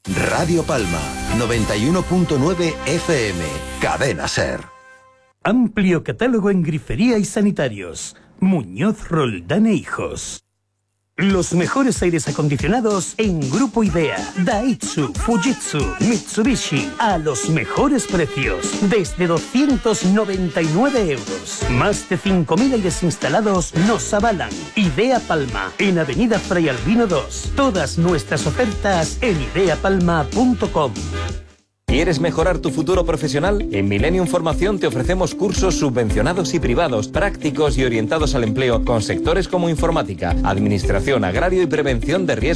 Radio Palma, 91.9 FM, Cadena SER. Amplio catálogo en grifería y sanitarios. Muñoz Roldán e Hijos. Los mejores aires acondicionados en Grupo Idea, Daihatsu, Fujitsu, Mitsubishi, a los mejores precios, desde 299 euros. Más de 5.000 aires instalados nos avalan. Idea Palma, en Avenida Fray Albino 2. Todas nuestras ofertas en ideapalma.com. ¿Quieres mejorar tu futuro profesional? En Millennium Formación te ofrecemos cursos subvencionados y privados, prácticos y orientados al empleo con sectores como informática, administración, agrario y prevención de riesgos